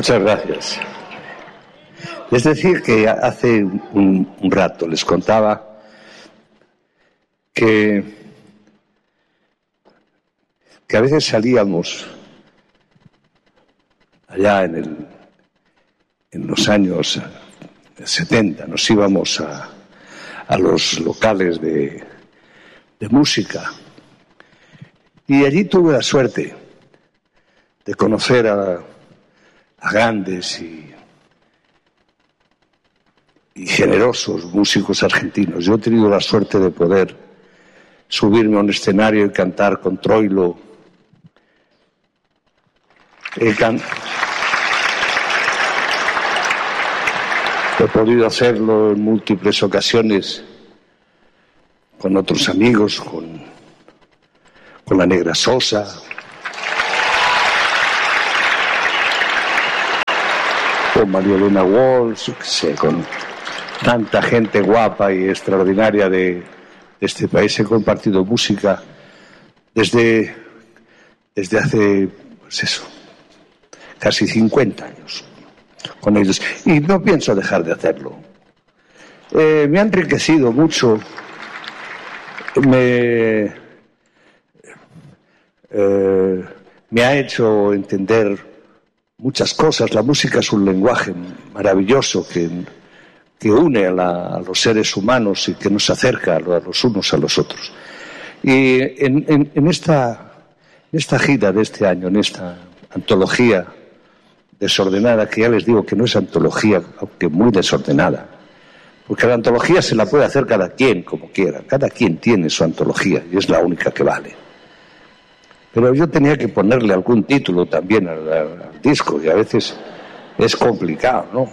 Muchas gracias. Es decir, que hace un rato les contaba que a veces salíamos allá en los años 70, nos íbamos a los locales de música, y allí tuve la suerte de conocer a grandes y generosos músicos argentinos. Yo he tenido la suerte de poder subirme a un escenario y cantar con Troilo. He podido hacerlo en múltiples ocasiones con otros amigos, con la Negra Sosa, con María Elena Walsh, con tanta gente guapa y extraordinaria de este país. He compartido música desde hace, pues eso, casi 50 años con ellos, y no pienso dejar de hacerlo. Me ha enriquecido mucho, me ha hecho entender muchas cosas. La música es un lenguaje maravilloso que une a los seres humanos y que nos acerca a los unos a los otros. Y en esta gira de este año, en esta antología desordenada, que ya les digo que no es antología, aunque muy desordenada, porque la antología se la puede hacer cada quien como quiera, cada quien tiene su antología y es la única que vale. Pero yo tenía que ponerle algún título también al disco, y a veces es complicado, ¿no?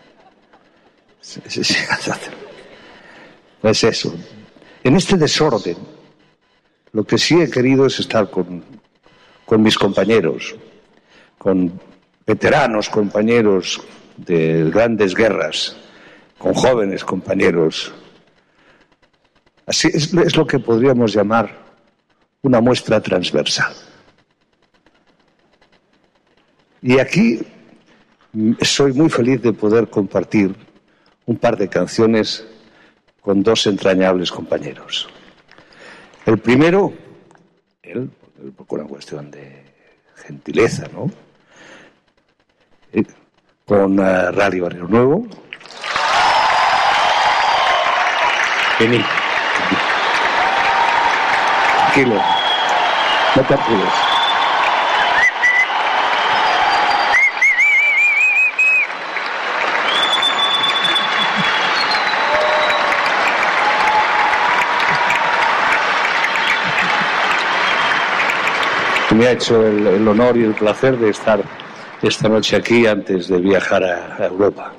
Pues eso. En este desorden, lo que sí he querido es estar con mis compañeros, con veteranos compañeros de grandes guerras, con jóvenes compañeros. Así es lo que podríamos llamar una muestra transversal. Y aquí soy muy feliz de poder compartir un par de canciones con dos entrañables compañeros. El primero, por una cuestión de gentileza, ¿no? Con Rally Barrio Nuevo. Vení. Tranquilo. No te apures. Me ha hecho el honor y el placer de estar esta noche aquí antes de viajar a Europa.